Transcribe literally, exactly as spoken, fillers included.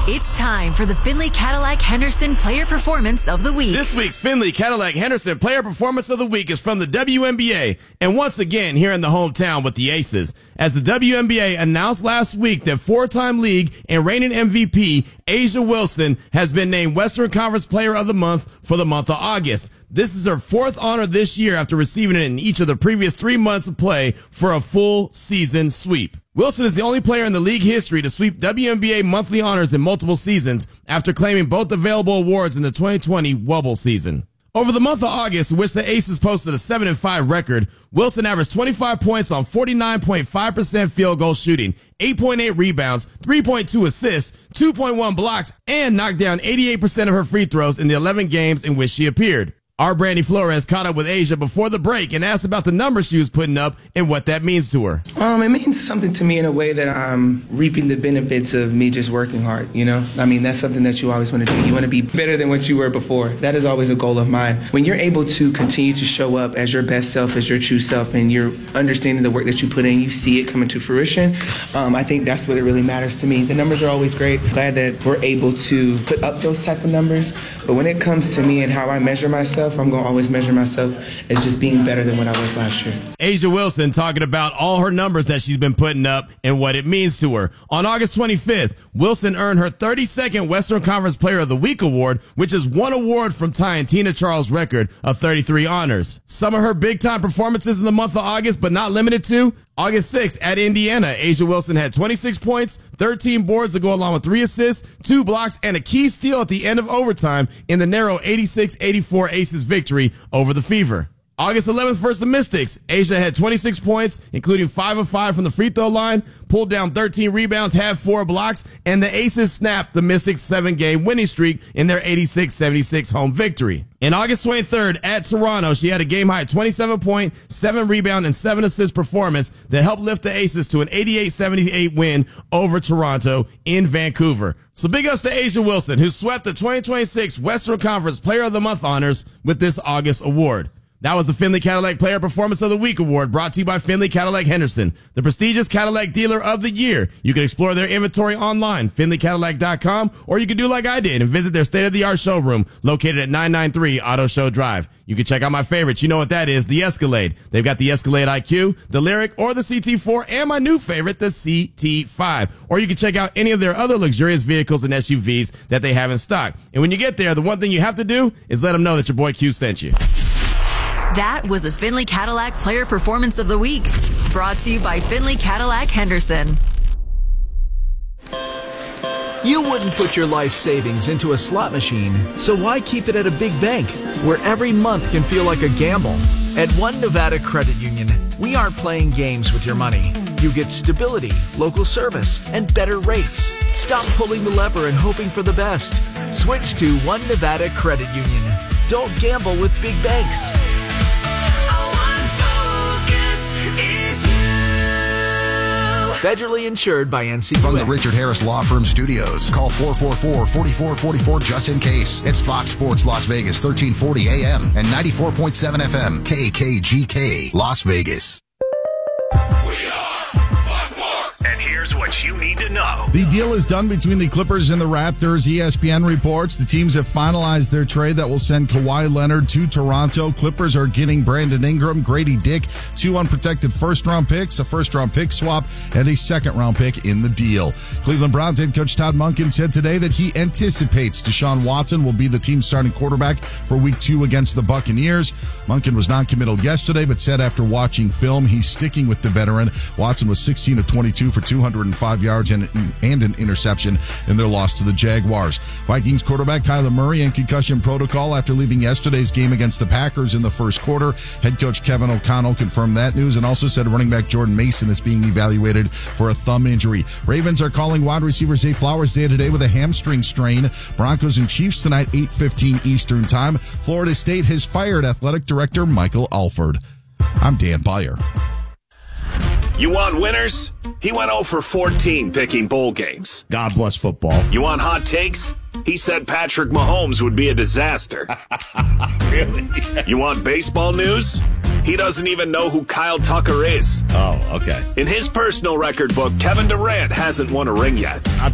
It's time for the Findlay Cadillac Henderson Player Performance of the Week. This week's Findlay Cadillac Henderson Player Performance of the Week is from the W N B A, and once again here in the hometown with the Aces, as the W N B A announced last week that four-time league and reigning M V P A'ja Wilson has been named Western Conference Player of the Month for the month of August. This is her fourth honor this year after receiving it in each of the previous three months of play for a full season sweep. Wilson is the only player in the league history to sweep W N B A monthly honors in multiple seasons after claiming both available awards in the twenty twenty Wubble season. Over the month of August, in which the Aces posted a seven and five record, Wilson averaged twenty-five points on forty-nine point five percent field goal shooting, eight point eight rebounds, three point two assists, two point one blocks, and knocked down eighty-eight percent of her free throws in the eleven games in which she appeared. Our Brandy Flores caught up with A'ja before the break and asked about the numbers she was putting up and what that means to her. Um, it means something to me in a way that I'm reaping the benefits of me just working hard, you know? I mean, that's something that you always want to do. You want to be better than what you were before. That is always a goal of mine. When you're able to continue to show up as your best self, as your true self, and you're understanding the work that you put in, you see it coming to fruition, um, I think that's what it really matters to me. The numbers are always great. Glad that we're able to put up those type of numbers. But when it comes to me and how I measure myself, I'm going to always measure myself as just being better than what I was last year. A'ja Wilson talking about all her numbers that she's been putting up and what it means to her. On August twenty-fifth, Wilson earned her thirty-second Western Conference Player of the Week award, which is one award from tying Tina Charles' record of thirty-three honors. Some of her big-time performances in the month of August, but not limited to. August sixth at Indiana, A'ja Wilson had twenty-six points, thirteen boards to go along with three assists, two blocks, and a key steal at the end of overtime in the narrow eighty-six eighty-four Aces victory over the Fever. August eleventh versus the Mystics, A'ja had twenty-six points, including five of five from the free throw line, pulled down thirteen rebounds, had four blocks, and the Aces snapped the Mystics' seven-game winning streak in their eighty-six seventy-six home victory. In August twenty-third at Toronto, she had a game-high twenty-seven point, seven rebound, and seven assist performance that helped lift the Aces to an eighty-eight seventy-eight win over Toronto in Vancouver. So big ups to A'ja Wilson, who swept the twenty twenty-six Western Conference Player of the Month honors with this August award. That was the Findlay Cadillac Player Performance of the Week award, brought to you by Findlay Cadillac Henderson, the prestigious Cadillac dealer of the year. You can explore their inventory online, Findlay Cadillac dot com, or you can do like I did and visit their state-of-the-art showroom located at nine ninety-three Auto Show Drive. You can check out my favorites. You know what that is, the Escalade. They've got the Escalade I Q, the Lyric, or the C T four, and my new favorite, the C T five. Or you can check out any of their other luxurious vehicles and S U Vs that they have in stock. And when you get there, the one thing you have to do is let them know that your boy Q sent you. That was the Findlay Cadillac Player Performance of the Week, brought to you by Findlay Cadillac Henderson. You wouldn't put your life savings into a slot machine, so why keep it at a big bank, where every month can feel like a gamble? At One Nevada Credit Union, we aren't playing games with your money. You get stability, local service, and better rates. Stop pulling the lever and hoping for the best. Switch to One Nevada Credit Union. Don't gamble with big banks. Federally insured by N C U A. From the Richard Harris Law Firm Studios, call four four four, four four four four just in case. It's Fox Sports Las Vegas, thirteen forty A M and ninety-four point seven F M, K K G K, Las Vegas. We are Fox Sports. And here's what you need to know. The deal is done between the Clippers and the Raptors. E S P N reports the teams have finalized their trade that will send Kawhi Leonard to Toronto. Clippers are getting Brandon Ingram, Grady Dick, two unprotected first-round picks, a first-round pick swap, and a second-round pick in the deal. Cleveland Browns head coach Todd Monken said today that he anticipates Deshaun Watson will be the team's starting quarterback for week two against the Buccaneers. Monken was non-committal yesterday, but said after watching film, he's sticking with the veteran. Watson was sixteen of twenty-two for two hundred five yards and, and an interception in their loss to the Jaguars. Vikings quarterback Kyler Murray in concussion protocol after leaving yesterday's game against the Packers in the first quarter. Head coach Kevin O'Connell confirmed that news and also said running back Jordan Mason is being evaluated for a thumb injury. Ravens are calling wide receiver Zay Flowers day to day with a hamstring strain. Broncos and Chiefs tonight, eight fifteen Eastern time. Florida State has fired athletic director Michael Alford. I'm Dan Beyer. You want winners? He went oh for fourteen picking bowl games. God bless football. You want hot takes? He said Patrick Mahomes would be a disaster. Really? You want baseball news? He doesn't even know who Kyle Tucker is. Oh, okay. In his personal record book, Kevin Durant hasn't won a ring yet.